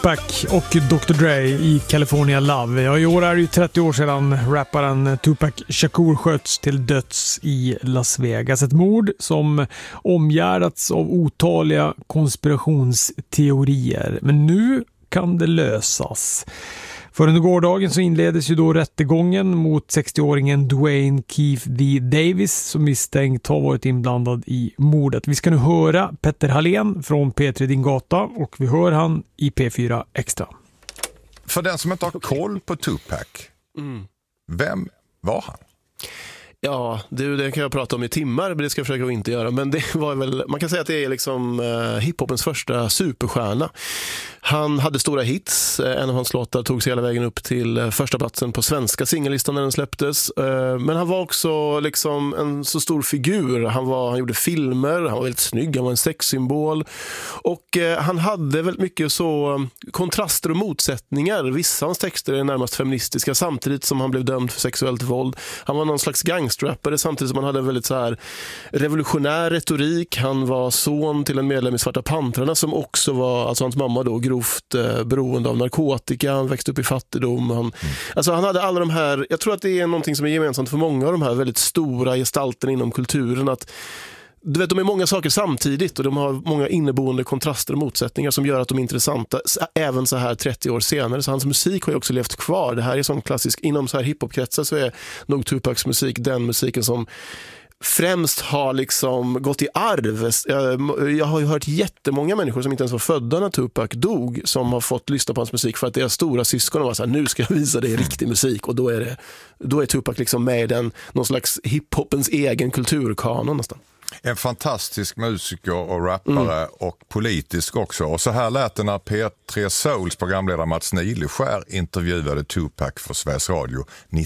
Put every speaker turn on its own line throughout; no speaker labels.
Tupac och Dr. Dre i California Love. Ja, i år är det ju 30 år sedan rapparen Tupac Shakur sköts till döds i Las Vegas. Ett mord som omgärdats av otaliga konspirationsteorier. Men nu kan det lösas. För under gårdagen så inleddes ju då rättegången mot 60-åringen Dwayne Keith D. Davis som misstänkt har varit inblandad i mordet. Vi ska nu höra Petter Hallén från P3 Din Gata och vi hör han i P4 Extra.
För den som inte har koll på Tupac, vem var han?
Ja, det kan jag prata om i timmar, men det ska jag försöka att inte göra. Men det var väl, man kan säga att det är liksom hiphopens första superstjärna. Han hade stora hits. En av hans låtar tog sig hela vägen upp till första platsen på svenska singellistan när den släpptes. Men han var också liksom en så stor figur. Han gjorde filmer, han var väldigt snygg, han var en sexsymbol. Och han hade väldigt mycket så kontraster och motsättningar. Vissa av hans texter är närmast feministiska samtidigt som han blev dömd för sexuellt våld. Han var någon slags gangsterrappare samtidigt som han hade en väldigt så här revolutionär retorik. Han var son till en medlem i Svarta Pantrarna som också var, alltså hans mamma då, grovt beroende av narkotika. Han växte upp i fattigdom. Alltså han hade alla de här, jag tror att det är någonting som är gemensamt för många av de här väldigt stora gestalterna inom kulturen, att du vet, de är många saker samtidigt och de har många inneboende kontraster och motsättningar som gör att de är intressanta även så här 30 år senare. Så hans musik har ju också levt kvar. Det här är sån klassisk, inom så här hiphopkretsar så är nog Tupacs musik den musiken som främst har liksom gått i arv. Jag har ju hört jättemånga människor som inte ens var födda när Tupac dog som har fått lyssna på hans musik för att deras stora syskon var så här, nu ska jag visa dig riktig musik, och då är Tupac liksom med i den, någon slags hiphopens egen kulturkanon nästan.
En fantastisk musiker och rappare och politisk också. Och så här lät det när P3 Souls programledare Mats Nileskär intervjuade Tupac för Sveriges Radio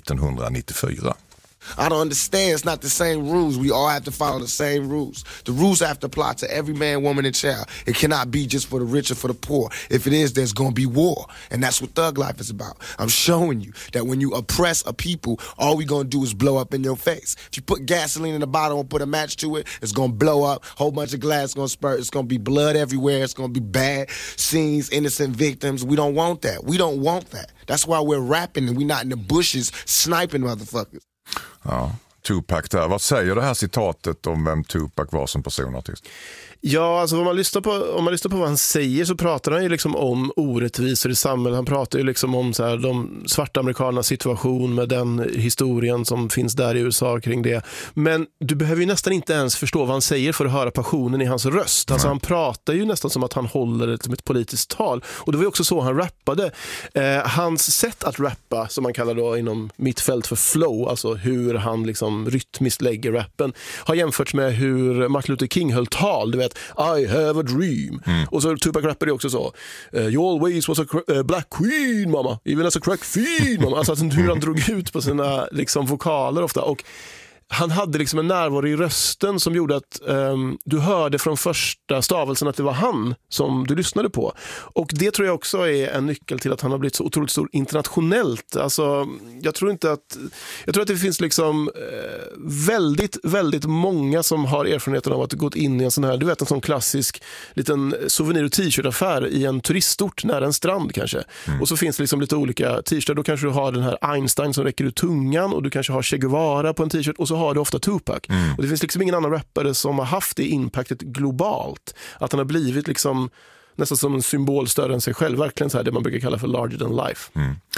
1994.
I don't understand. It's not the same rules. We all have to follow the same rules. The rules have to apply to every man, woman, and child. It cannot be just for the rich or for the poor. If it is, there's going to be war. And that's what thug life is about. I'm showing you that when you oppress a people, all we're going to do is blow up in your face. If you put gasoline in a bottle and put a match to it, it's going to blow up. A whole bunch of glass going to spurt. It's going to be blood everywhere. It's going to be bad scenes, innocent victims. We don't want that. We don't want that. That's why we're rapping and we're not in the bushes sniping motherfuckers.
Ja, Tupac där. Vad säger det här citatet om vem Tupac var som personartist?
Ja, alltså om man lyssnar på vad han säger så pratar han ju liksom om orättvisor i samhället. Han pratar ju liksom om så här, de svarta amerikanernas situation med den historien som finns där i USA kring det. Men du behöver ju nästan inte ens förstå vad han säger för att höra passionen i hans röst. Alltså han pratar ju nästan som att han håller ett politiskt tal. Och det var ju också så han rappade. Hans sätt att rappa, som man kallar då inom mitt fält för flow, alltså hur han liksom rytmiskt lägger rappen, har jämförts med hur Martin Luther King höll tal. Du vet, I have a dream. Och så Tupac rappade också så, you always was a black queen, mamma, even as a crack fiend, mamma. Alltså hur han drog ut på sina liksom vokaler ofta. Och han hade liksom en närvaro i rösten som gjorde att du hörde från första stavelsen att det var han som du lyssnade på. Och det tror jag också är en nyckel till att han har blivit så otroligt stor internationellt. Alltså, jag tror att det finns liksom väldigt, väldigt många som har erfarenheten av att gått in i en sån här, du vet, en sån klassisk liten souvenir- och t-shirtaffär i en turistort nära en strand kanske. Och så finns det liksom lite olika t-shirtar. Då kanske du har den här Einstein som räcker ut tungan och du kanske har Che Guevara på en t-shirt och så har du ofta Tupac. Och det finns liksom ingen annan rappare som har haft det impactet globalt. Att han har blivit liksom nästan som en symbol större än sig själv. Verkligen så här det man brukar kalla för larger than life.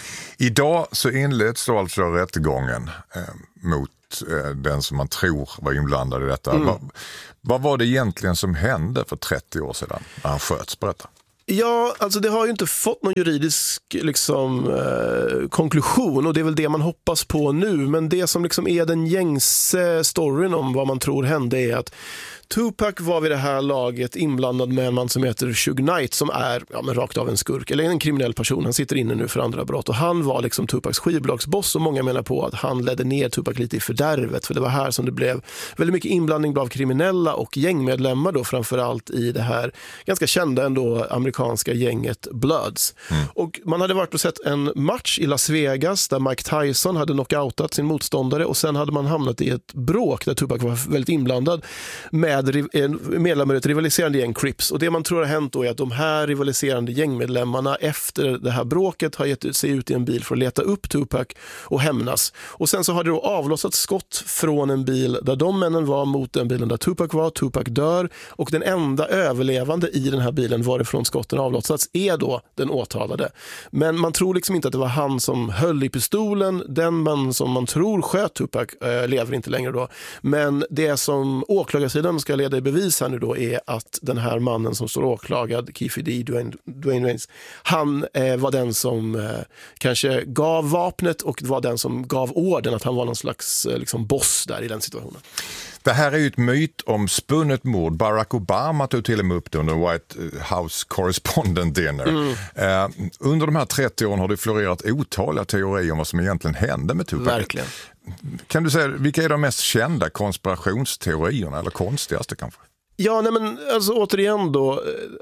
Idag så inleds då alltså rättegången mot den som man tror var inblandad i detta. Vad var det egentligen som hände för 30 år sedan när han sköts på detta?
Ja, alltså det har ju inte fått någon juridisk liksom, konklusion och det är väl det man hoppas på nu. Men det som liksom är den gängse storyn om vad man tror hände är att Tupac var vid det här laget inblandad med en man som heter Suge Knight som är men rakt av en skurk eller en kriminell person. Han sitter inne nu för andra brott och han var liksom Tupacs skivbolagsboss och många menar på att han ledde ner Tupac lite i fördärvet för det var här som det blev väldigt mycket inblandning av kriminella och gängmedlemmar då framförallt i det här ganska kända ändå amerikanska gänget Bloods. Och man hade varit och sett en match i Las Vegas där Mike Tyson hade knockoutat sin motståndare och sen hade man hamnat i ett bråk där Tupac var väldigt inblandad med med medlemmar i ett rivaliserande gäng Crips. Och det man tror har hänt då är att de här rivaliserande gängmedlemmarna efter det här bråket har gett sig ut i en bil för att leta upp Tupac och hämnas. Och sen så har det då avlossats skott från en bil där de männen var mot den bilen där Tupac var. Tupac dör och den enda överlevande i den här bilen varifrån skotten avlossats är då den åtalade. Men man tror liksom inte att det var han som höll i pistolen. Den man som man tror sköt Tupac lever inte längre då. Men det som åklagarsidan ska leda i bevis här nu då är att den här mannen som står åklagad, Keefe D. Dwayne Raines, han var den som kanske gav vapnet och var den som gav orden, att han var någon slags liksom boss där i den situationen.
Det här är ju ett myt om spunnet mord. Barack Obama tog till och med upp det under White House Correspondent Dinner. Under de här 30 åren har det florerat otaliga teorier om vad som egentligen hände med Tupac.
Verkligen.
Kan du säga, vilka är de mest kända konspirationsteorierna, eller konstigaste kanske?
Ja, nej men alltså återigen då,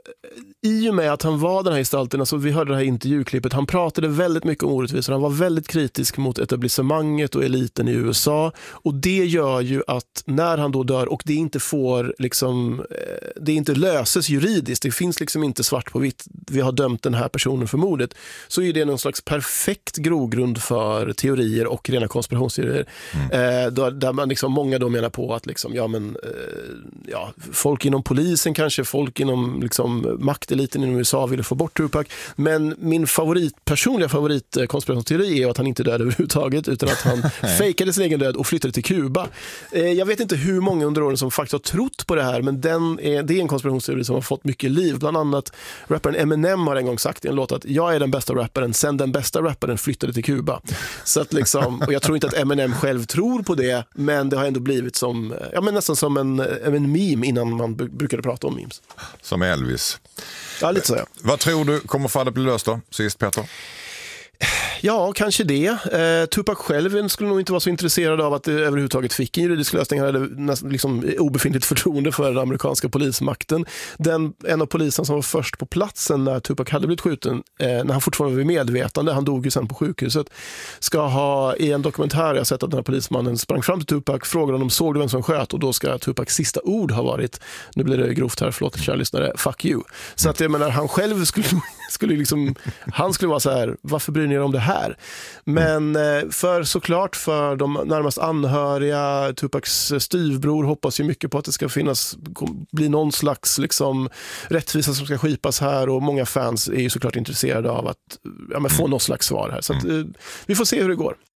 i och med att han var den här gestalten, alltså vi hörde det här intervjuklippet, han pratade väldigt mycket om orättvisor, han var väldigt kritisk mot etablissemanget och eliten i USA, och det gör ju att när han då dör och det inte får liksom, det inte löses juridiskt, det finns liksom inte svart på vitt, vi har dömt den här personen för mordet, så är det någon slags perfekt grogrund för teorier och rena konspirationsteorier. Där man liksom, många då menar på att liksom, folk inom polisen, kanske folk inom liksom makteliten inom USA ville få bort Tupac. Men min personliga favoritkonspirationsteori är att han inte dödade överhuvudtaget, utan att han fejkade sin egen död och flyttade till Kuba. Jag vet inte hur många under åren som faktiskt har trott på det här, men det är en konspirationsteori som har fått mycket liv. Bland annat rapparen Eminem har en gång sagt i en låt att jag är den bästa rapparen sen den bästa rapparen flyttade till Kuba. Så att liksom, och jag tror inte att Eminem själv tror på det, men det har ändå blivit som, nästan som en meme innan man brukade prata om memes.
Som Elvis.
Ja, lite så.
Vad tror du kommer fallet bli löst då, sist Peter?
Ja, kanske det. Tupac själv skulle nog inte vara så intresserad av att det överhuvudtaget fick en juridisk lösning. Han hade liksom obefintligt förtroende för den amerikanska polismakten. En av polisen som var först på platsen när Tupac hade blivit skjuten, när han fortfarande var vid medvetande, han dog ju sen på sjukhuset, ska ha i en dokumentär jag sett att den här polismannen sprang fram till Tupac, frågade honom såg du vem som sköt, och då ska Tupacs sista ord ha varit, nu blir det grovt här, förlåt kära lyssnare, fuck you. Så att jag menar, han själv skulle liksom, han skulle vara så här, varför bryr ni er om det här? Men såklart för de närmast anhöriga, Tupacs styvbror hoppas ju mycket på att det ska bli någon slags liksom rättvisa som ska skipas här, och många fans är ju såklart intresserade av att få något slags svar här. Så att, vi får se hur det går.